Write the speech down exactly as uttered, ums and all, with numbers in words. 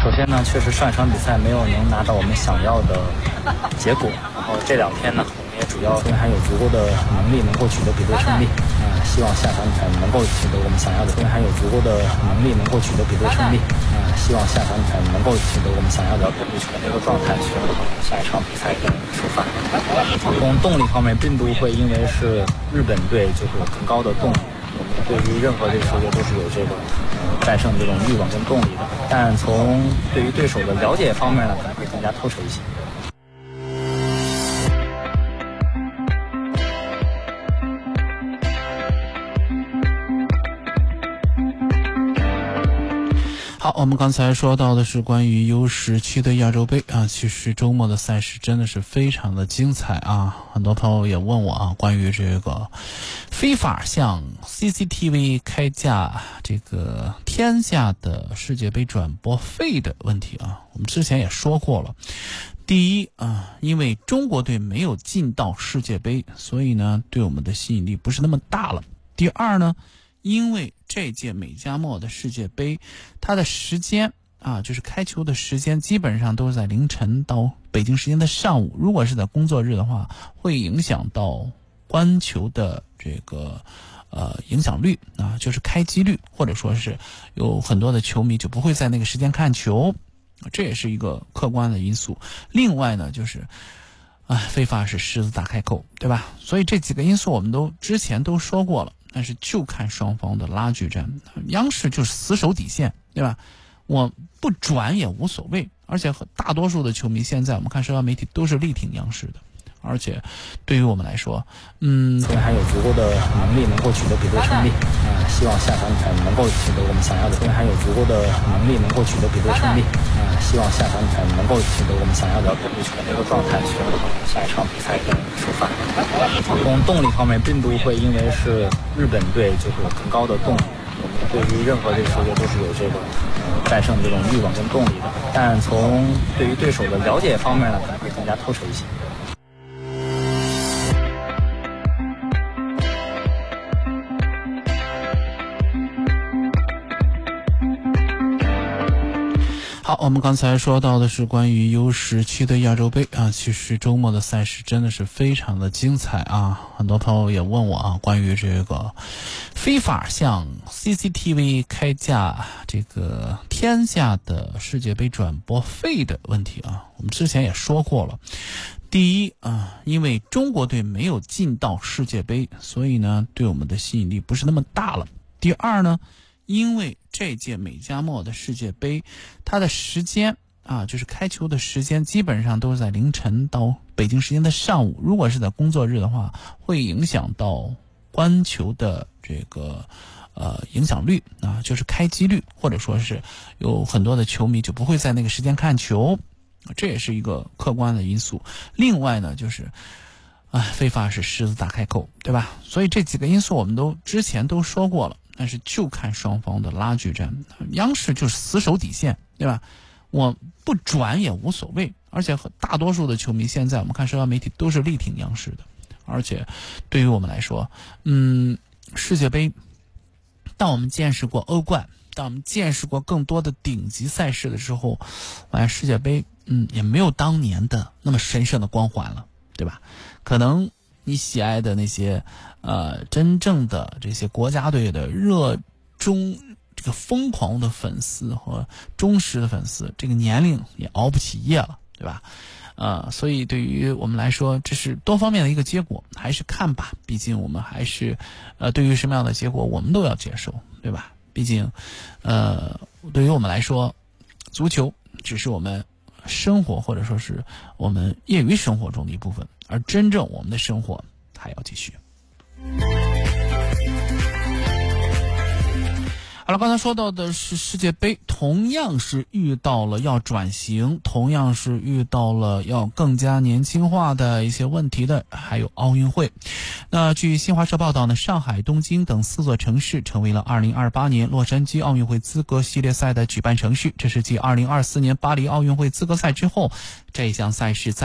首先呢，确实上一场比赛没有能拿到我们想要的结果，然后这两天呢，我们也主要因为还有足够的能力能够取得比赛胜利，啊、呃，希望下场比赛能够取得我们想要的，因为还有足够的能力能够取得比赛胜利，啊、呃，希望下场比赛能够取得我们想要的根据球队的状态选好下一场比赛的出发。从动力方面，并不会因为是日本队就是有更高的动力。我们对于任何这个球队都是有这个呃战胜这种欲望跟动力的，但从对于对手的了解方面呢，可能会更加透彻一些。 好，我们刚才说到的是关于 U 十七的亚洲杯啊，其实周末的赛事真的是非常的精彩啊，很多朋友也问我啊，关于这个非法向 C C T V 开价这个天价的世界杯转播费的问题啊，我们之前也说过了。第一啊，因为中国队没有进到世界杯，所以呢，对我们的吸引力不是那么大了。第二呢，因为这届美加墨的世界杯，它的时间啊，就是开球的时间基本上都是在凌晨到北京时间的上午。如果是在工作日的话，会影响到观球的这个呃影响率啊，就是开机率，或者说是有很多的球迷就不会在那个时间看球，这也是一个客观的因素。另外呢，就是啊，非法是狮子大开口，对吧？所以这几个因素我们都之前都说过了。但是就看双方的拉锯战，央视就是死守底线，对吧？我不转也无所谓，而且大多数的球迷现在我们看社交媒体都是力挺央视的，而且对于我们来说，嗯， 因为还有足够的能力能够取得比赛胜利，啊、呃，希望下场比赛能够取得我们想要的，因为还有足够的能力能够取得比赛胜利，啊、呃，希望下场比赛能够取得我们想要的根据球队的状态选好下一场比赛的出发。从动力方面，并不会因为是日本队就是有更高的动力，我们对于任何这个球队都是有这个呃战胜这种欲望跟动力的，但从对于对手的了解方面呢，可能会更加透彻一些。 好，我们刚才说到的是关于 U 十七的亚洲杯啊，其实周末的赛事真的是非常的精彩啊，很多朋友也问我啊，关于这个非法向 C C T V 开价这个天价的世界杯转播费的问题啊，我们之前也说过了。第一啊，因为中国队没有进到世界杯，所以呢，对我们的吸引力不是那么大了。第二呢，因为这届美加墨的世界杯，它的时间啊，就是开球的时间基本上都是在凌晨到北京时间的上午。如果是在工作日的话，会影响到观球的这个呃影响率啊，就是开机率，或者说是有很多的球迷就不会在那个时间看球，这也是一个客观的因素。另外呢，就是啊，非法是狮子大开口，对吧？所以这几个因素我们都之前都说过了。但是就看双方的拉锯战，央视就是死守底线，对吧？我不转也无所谓，而且大多数的球迷现在我们看社交媒体都是力挺央视的，而且对于我们来说，嗯，世界杯，当我们见识过欧冠，当我们见识过更多的顶级赛事的时候，发现世界杯，嗯，也没有当年的那么神圣的光环了，对吧？可能你喜爱的那些呃真正的这些国家队的热衷这个疯狂的粉丝和忠实的粉丝，这个年龄也熬不起夜了，对吧？呃，所以对于我们来说，这是多方面的一个结果，还是看吧。毕竟我们还是呃，对于什么样的结果，我们都要接受，对吧？毕竟呃，对于我们来说，足球只是我们生活或者说是我们业余生活中的一部分，而真正我们的生活还要继续。好了，刚才说到的是世界杯，同样是遇到了要转型，同样是遇到了要更加年轻化的一些问题的，还有奥运会。那据新华社报道呢，上海、东京等四座城市成为了二零二八年洛杉矶奥运会资格系列赛的举办城市，这是继二零二四年巴黎奥运会资格赛之后，这项赛事在